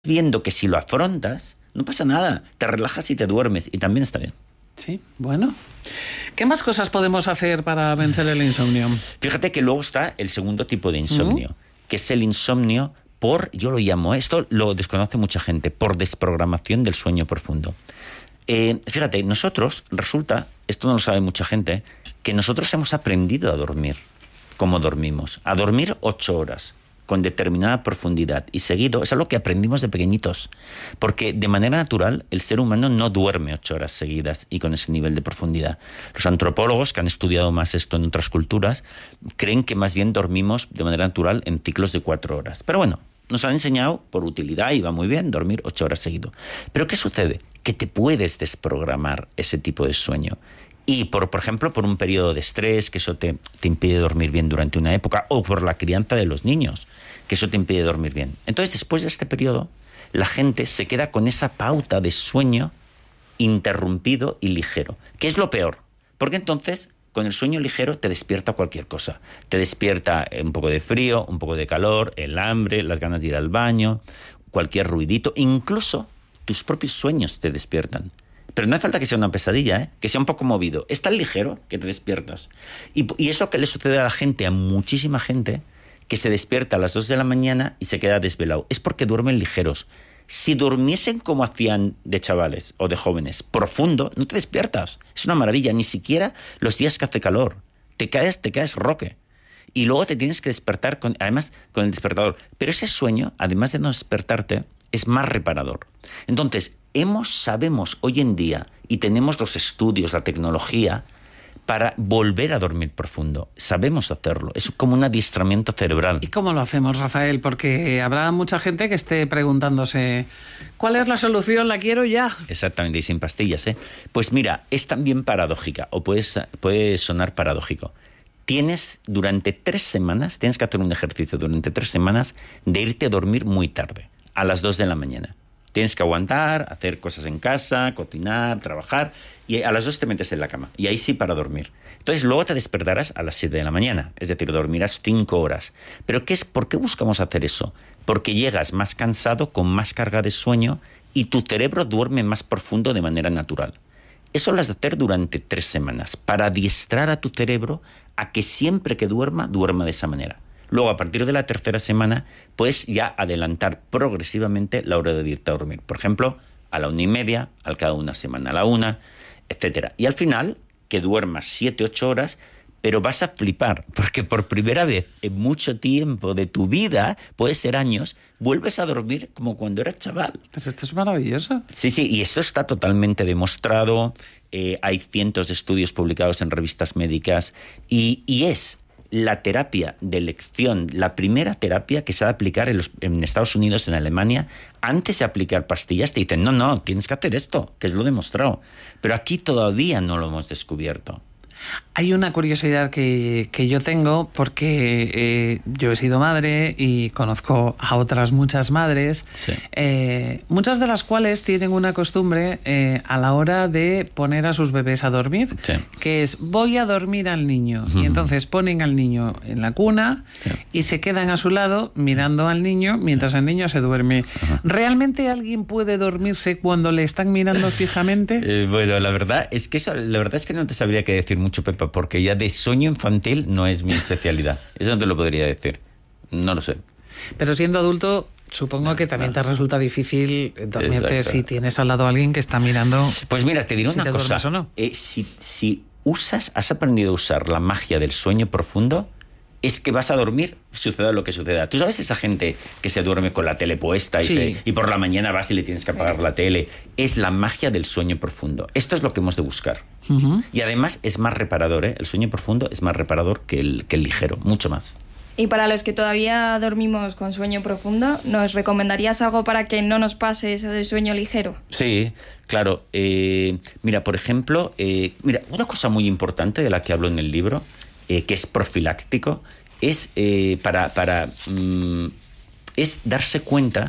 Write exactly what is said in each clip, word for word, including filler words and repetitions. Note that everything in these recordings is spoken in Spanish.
viendo que si lo afrontas, no pasa nada, te relajas y te duermes, y también está bien. Sí, bueno. ¿Qué más cosas podemos hacer para vencer el insomnio? Fíjate que luego está el segundo tipo de insomnio, ¿Mm? que es el insomnio por, yo lo llamo, esto lo desconoce mucha gente, por desprogramación del sueño profundo. Eh, fíjate, nosotros, resulta, esto no lo sabe mucha gente, que nosotros hemos aprendido a dormir como dormimos, a dormir ocho horas. Con determinada profundidad y seguido, es algo que aprendimos de pequeñitos, porque de manera natural el ser humano no duerme ocho horas seguidas y con ese nivel de profundidad. Los antropólogos, que han estudiado más esto en otras culturas, creen que más bien dormimos de manera natural en ciclos de cuatro horas. Pero bueno, nos han enseñado por utilidad, y va muy bien, dormir ocho horas seguido. Pero ¿qué sucede? Que te puedes desprogramar ese tipo de sueño. Y, por, por ejemplo, por un periodo de estrés, que eso te, te impide dormir bien durante una época, o por la crianza de los niños, que eso te impide dormir bien. Entonces, después de este periodo, la gente se queda con esa pauta de sueño interrumpido y ligero, que es lo peor, porque entonces, con el sueño ligero, te despierta cualquier cosa. Te despierta un poco de frío, un poco de calor, el hambre, las ganas de ir al baño, cualquier ruidito, incluso tus propios sueños te despiertan. Pero no hace falta que sea una pesadilla, ¿eh? Que sea un poco movido. Es tan ligero que te despiertas. Y, y es lo que le sucede a la gente, a muchísima gente, que se despierta a las dos de la mañana y se queda desvelado. Es porque duermen ligeros. Si durmiesen como hacían de chavales o de jóvenes, profundo, no te despiertas. Es una maravilla. Ni siquiera los días que hace calor. Te caes, te caes roque. Y luego te tienes que despertar, con, además, con el despertador. Pero ese sueño, además de no despertarte, es más reparador. Entonces, hemos, sabemos hoy en día, y tenemos los estudios, la tecnología, para volver a dormir profundo. Sabemos hacerlo. Es como un adiestramiento cerebral. ¿Y cómo lo hacemos, Rafael? Porque habrá mucha gente que esté preguntándose ¿cuál es la solución? La quiero ya. Exactamente, y sin pastillas, ¿eh? Pues mira, es también paradójica, o puede, puede sonar paradójico. Tienes durante tres semanas, tienes que hacer un ejercicio durante tres semanas de irte a dormir muy tarde, a las dos de la mañana. Tienes que aguantar, hacer cosas en casa, cocinar, trabajar, y a las dos te metes en la cama, y ahí sí para dormir. Entonces luego te despertarás a las siete de la mañana, es decir, dormirás cinco horas. ¿Pero qué es? ¿Por qué buscamos hacer eso? Porque llegas más cansado, con más carga de sueño, y tu cerebro duerme más profundo de manera natural. Eso lo has de hacer durante tres semanas, para adiestrar a tu cerebro a que siempre que duerma, duerma de esa manera. Luego, a partir de la tercera semana, puedes ya adelantar progresivamente la hora de irte a dormir. Por ejemplo, a la una y media, al cabo de una semana a la una, etcétera. Y al final, que duermas siete, ocho horas, pero vas a flipar, porque por primera vez en mucho tiempo de tu vida, puede ser años, vuelves a dormir como cuando eras chaval. Pero esto es maravilloso. Sí, sí, y esto está totalmente demostrado. Eh, hay cientos de estudios publicados en revistas médicas, y, y es la terapia de elección, la primera terapia que se ha de aplicar en, los, en Estados Unidos, en Alemania. Antes de aplicar pastillas te dicen, no, no, tienes que hacer esto, que es lo demostrado. Pero aquí todavía no lo hemos descubierto. Hay una curiosidad que, que yo tengo, porque eh, yo he sido madre y conozco a otras muchas madres, sí. eh, muchas de las cuales tienen una costumbre eh, a la hora de poner a sus bebés a dormir, sí. que es voy a dormir al niño, uh-huh. y entonces ponen al niño en la cuna, sí. y se quedan a su lado mirando al niño mientras sí. el niño se duerme. Uh-huh. ¿Realmente alguien puede dormirse cuando le están mirando fijamente? Eh, bueno, la verdad es que eso, la verdad es que no te sabría qué decir mucho, Pepa, porque ya de sueño infantil no es mi especialidad. Eso no te lo podría decir. No lo sé. Pero siendo adulto, supongo que también te resulta difícil dormirte. Exacto. Si tienes al lado a alguien que está mirando. Pues mira, te diré si una te cosa. O no. Eh, si, si usas, has aprendido a usar la magia del sueño profundo, es que vas a dormir, suceda lo que suceda. ¿Tú sabes esa gente que se duerme con la tele puesta y, sí. se, y por la mañana vas y le tienes que apagar la tele? Es la magia del sueño profundo. Esto es lo que hemos de buscar. Uh-huh. Y además es más reparador, ¿eh? El sueño profundo es más reparador que el, que el ligero, mucho más. Y para los que todavía dormimos con sueño profundo, ¿nos recomendarías algo para que no nos pase eso de sueño ligero? Sí, claro. Eh, mira, por ejemplo, eh, mira, una cosa muy importante de la que hablo en el libro, Eh, que es profiláctico, es, eh, para, para, mm, es darse cuenta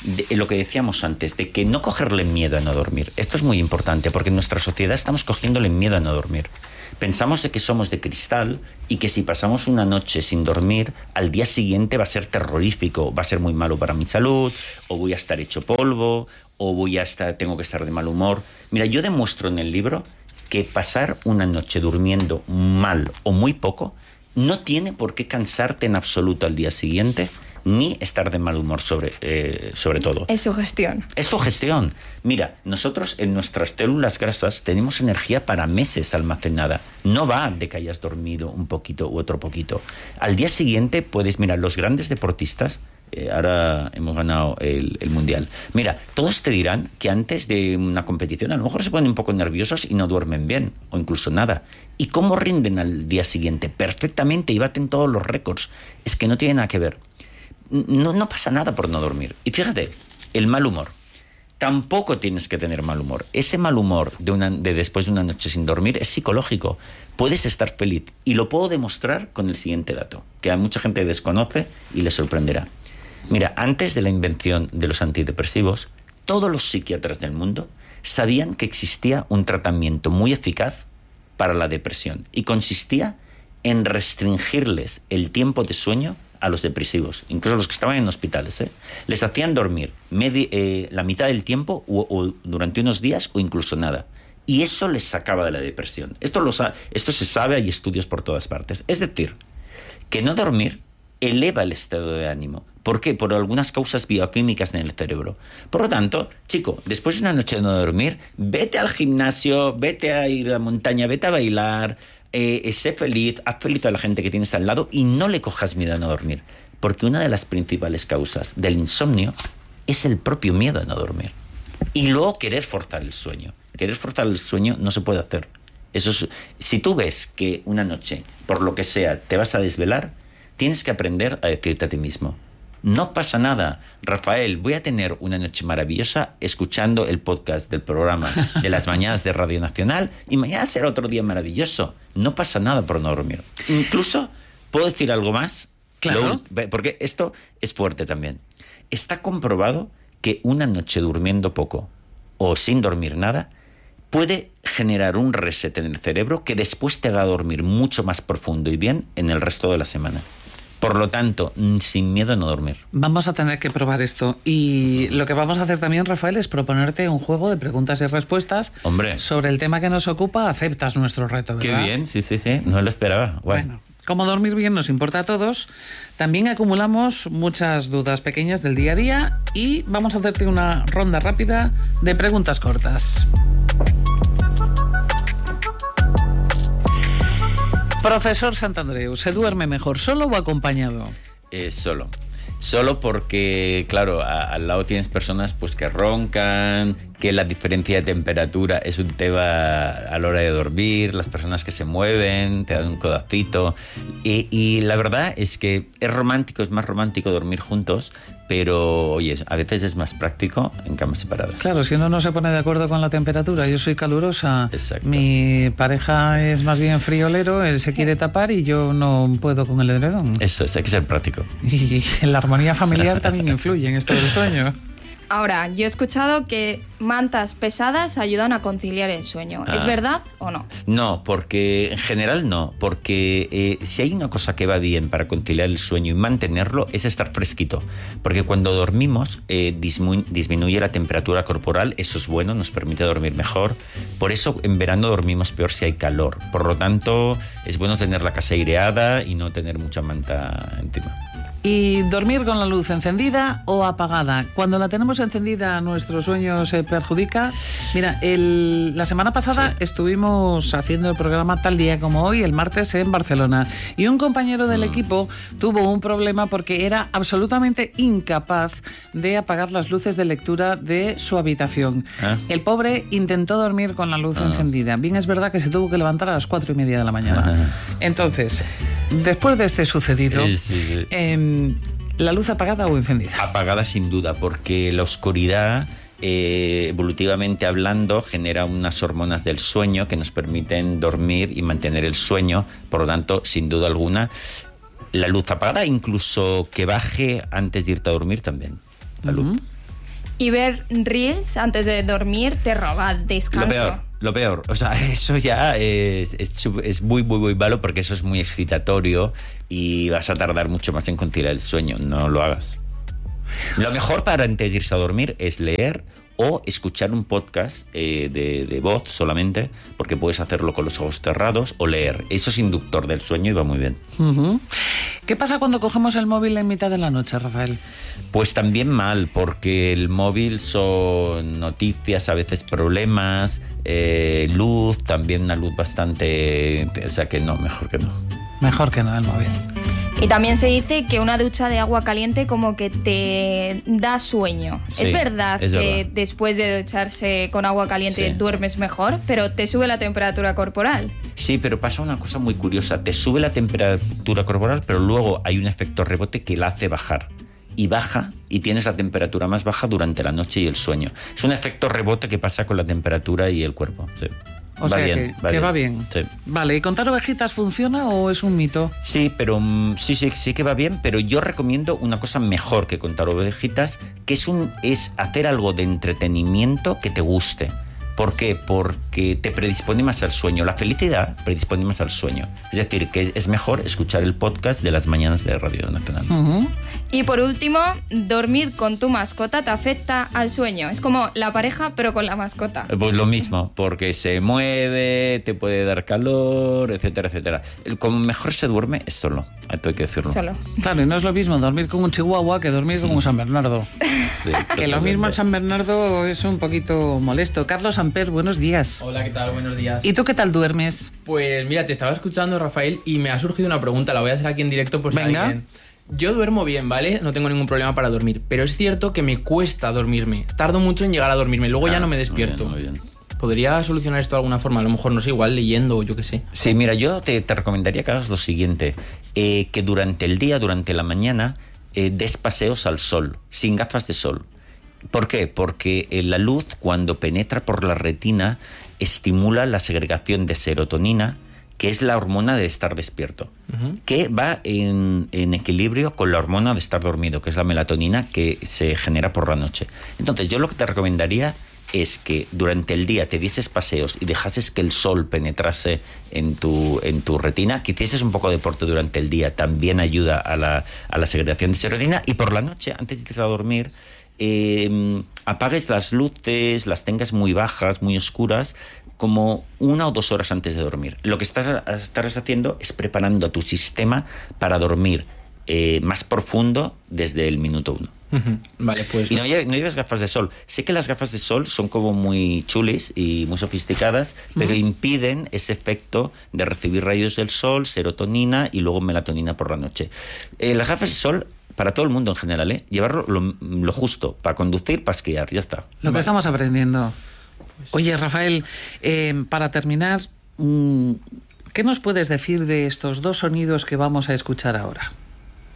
de lo que decíamos antes, de que no cogerle miedo a no dormir. Esto es muy importante, porque en nuestra sociedad estamos cogiéndole miedo a no dormir. Pensamos de que somos de cristal y que si pasamos una noche sin dormir, al día siguiente va a ser terrorífico, va a ser muy malo para mi salud, o voy a estar hecho polvo, o voy a estar, tengo que estar de mal humor. Mira, yo demuestro en el libro que pasar una noche durmiendo mal o muy poco no tiene por qué cansarte en absoluto al día siguiente, ni estar de mal humor sobre, eh, sobre todo. Es sugestión. Es sugestión. Mira, nosotros en nuestras células grasas tenemos energía para meses almacenada. No va de que hayas dormido un poquito u otro poquito. Al día siguiente puedes, mira, los grandes deportistas, eh, ahora hemos ganado el, el Mundial. Mira, todos te dirán que antes de una competición a lo mejor se ponen un poco nerviosos y no duermen bien, o incluso nada. ¿Y cómo rinden al día siguiente? Perfectamente, y baten todos los récords. Es que no tiene nada que ver. No, no pasa nada por no dormir. Y fíjate, el mal humor. Tampoco tienes que tener mal humor. Ese mal humor de, una, de después de una noche sin dormir es psicológico. Puedes estar feliz. Y lo puedo demostrar con el siguiente dato, que a mucha gente desconoce y le sorprenderá. Mira, antes de la invención de los antidepresivos, todos los psiquiatras del mundo sabían que existía un tratamiento muy eficaz para la depresión. Y consistía en restringirles el tiempo de sueño a los depresivos, incluso a los que estaban en hospitales, ¿eh? Les hacían dormir medi- eh, la mitad del tiempo o, o durante unos días o incluso nada. Y eso les sacaba de la depresión. Esto, lo sa- esto se sabe, hay estudios por todas partes. Es decir, que no dormir eleva el estado de ánimo. ¿Por qué? Por algunas causas bioquímicas en el cerebro. Por lo tanto, chico, después de una noche de no dormir, vete al gimnasio, vete a ir a la montaña, vete a bailar, Eh, sé feliz, haz feliz a la gente que tienes al lado y no le cojas miedo a no dormir. Porque una de las principales causas del insomnio es el propio miedo a no dormir. Y luego querer forzar el sueño. Querer forzar el sueño no se puede hacer. Eso es, si tú ves que una noche, por lo que sea, te vas a desvelar, tienes que aprender a decirte a ti mismo: no pasa nada, Rafael, voy a tener una noche maravillosa escuchando el podcast del programa de las mañanas de Radio Nacional y mañana será otro día maravilloso. No pasa nada por no dormir. Incluso, ¿puedo decir algo más? Claro. Lo, porque esto es fuerte también. Está comprobado que una noche durmiendo poco o sin dormir nada puede generar un reset en el cerebro que después te haga dormir mucho más profundo y bien en el resto de la semana. Por lo tanto, sin miedo a no dormir. Vamos a tener que probar esto. Y lo que vamos a hacer también, Rafael, es proponerte un juego de preguntas y respuestas. Hombre. Sobre el tema que nos ocupa. Aceptas nuestro reto, ¿verdad? Qué bien, sí, sí, sí. No lo esperaba. Bueno, como dormir bien nos importa a todos, también acumulamos muchas dudas pequeñas del día a día y vamos a hacerte una ronda rápida de preguntas cortas. Profesor Santandreu, ¿se duerme mejor solo o acompañado? Eh, solo. Solo porque, claro, a, al lado tienes personas pues que roncan, que la diferencia de temperatura es un tema a la hora de dormir, las personas que se mueven, te dan un codacito. Y, y la verdad es que es romántico, es más romántico dormir juntos, pero, oye, a veces es más práctico en camas separadas. Claro, si uno no se pone de acuerdo con la temperatura. Yo soy calurosa, Exacto. Mi pareja es más bien friolero, él se quiere tapar y yo no puedo con el edredón. Eso, es, hay que ser práctico. Y la armonía familiar también influye en esto del sueño. Ahora, yo he escuchado que mantas pesadas ayudan a conciliar el sueño. ¿Es Ah. verdad o no? No, porque en general no, porque eh, si hay una cosa que va bien para conciliar el sueño y mantenerlo es estar fresquito, porque cuando dormimos eh, dismu- disminuye la temperatura corporal, eso es bueno, nos permite dormir mejor, por eso en verano dormimos peor si hay calor, por lo tanto es bueno tener la casa aireada y no tener mucha manta encima. ¿Y dormir con la luz encendida o apagada? Cuando la tenemos encendida, ¿nuestro sueño se perjudica? Mira, el, la semana pasada Sí. estuvimos haciendo el programa tal día como hoy, el martes, en Barcelona. Y un compañero del Mm. equipo tuvo un problema porque era absolutamente incapaz de apagar las luces de lectura de su habitación. Ah. El pobre intentó dormir con la luz Ah. encendida. Bien, es verdad que se tuvo que levantar a las cuatro y media de la mañana. Ah. Entonces, después de este sucedido... Sí, sí, sí. Eh, ¿la luz apagada o encendida? Apagada sin duda, porque la oscuridad, eh, evolutivamente hablando, genera unas hormonas del sueño que nos permiten dormir y mantener el sueño. Por lo tanto, sin duda alguna, la luz apagada, incluso que baje antes de irte a dormir también. La luz. Uh-huh. Y ver reels antes de dormir te roba descanso. Lo peor, lo peor. O sea, eso ya es, es, es muy, muy, muy malo porque eso es muy excitatorio y vas a tardar mucho más en conciliar el sueño. No lo hagas. Lo mejor para antes de irse a dormir es leer o escuchar un podcast eh, de, de voz solamente, porque puedes hacerlo con los ojos cerrados, o leer. Eso es inductor del sueño y va muy bien. Uh-huh. ¿Qué pasa cuando cogemos el móvil en mitad de la noche, Rafael? Pues también mal, porque el móvil son noticias, a veces problemas, eh, luz, también una luz bastante... O sea que no, mejor que no. Mejor que no el móvil. Y también se dice que una ducha de agua caliente como que te da sueño. Sí, es verdad es que verdad. después de ducharse con agua caliente Sí. duermes mejor, pero te sube la temperatura corporal. Sí, pero pasa una cosa muy curiosa. Te sube la temperatura corporal, pero luego hay un efecto rebote que la hace bajar. Y baja, y tienes la temperatura más baja durante la noche y el sueño. Es un efecto rebote que pasa con la temperatura y el cuerpo. Sí. O va sea bien, que, va que bien. va bien. Sí. Vale, ¿y contar ovejitas funciona o es un mito? Sí, pero mm, sí, sí, sí que va bien, pero yo recomiendo una cosa mejor que contar ovejitas, que es un es hacer algo de entretenimiento que te guste. ¿Por qué? Porque te predispone más al sueño. La felicidad predispone más al sueño. Es decir, que es mejor escuchar el podcast de las mañanas de Radio Nacional. Uh-huh. Y por último, dormir con tu mascota te afecta al sueño. Es como la pareja, pero con la mascota. Pues lo mismo, porque se mueve, te puede dar calor, etcétera, etcétera. El como mejor se duerme es solo, esto hay que decirlo. Solo. Claro, y no es lo mismo dormir con un chihuahua que dormir con un San Bernardo. Sí, Que lo mismo el San Bernardo es un poquito molesto. Carlos Amper, buenos días. Hola, ¿qué tal? Buenos días. ¿Y tú qué tal duermes? Pues mira, te estaba escuchando, Rafael, y me ha surgido una pregunta, la voy a hacer aquí en directo por si Venga. alguien... Yo duermo bien, ¿vale? No tengo ningún problema para dormir, pero es cierto que me cuesta dormirme. Tardo mucho en llegar a dormirme, luego ya Ah, no me muy despierto. bien, muy bien. ¿Podría solucionar esto de alguna forma? A lo mejor, no sé, igual leyendo o yo qué sé. Sí, mira, yo te, te recomendaría que hagas lo siguiente, eh, que durante el día, durante la mañana, eh, des paseos al sol, sin gafas de sol. ¿Por qué? Porque eh, la luz, cuando penetra por la retina, estimula la segregación de serotonina, que es la hormona de estar despierto, uh-huh. que va en, en equilibrio con la hormona de estar dormido, que es la melatonina que se genera por la noche. Entonces, yo lo que te recomendaría es que durante el día te dieses paseos y dejases que el sol penetrase en tu, en tu retina, que hicieses un poco de deporte durante el día, también ayuda a la, a la segregación de serotonina, y por la noche, antes de irte a dormir, eh, apagues las luces, las tengas muy bajas, muy oscuras, como una o dos horas antes de dormir. Lo que estás, estarás haciendo es preparando a tu sistema para dormir eh, más profundo desde el minuto uno. Uh-huh. Vale, pues... Y no, lle- no lleves gafas de sol. Sé que las gafas de sol son como muy chulis y muy sofisticadas, pero uh-huh. impiden ese efecto de recibir rayos del sol, serotonina y luego melatonina por la noche. Eh, las gafas de sol, para todo el mundo en general, ¿eh? Llevarlo lo, lo justo, para conducir, para esquiar, ya está. Lo que Vale. estamos aprendiendo. Oye, Rafael, eh, para terminar, ¿qué nos puedes decir de estos dos sonidos que vamos a escuchar ahora?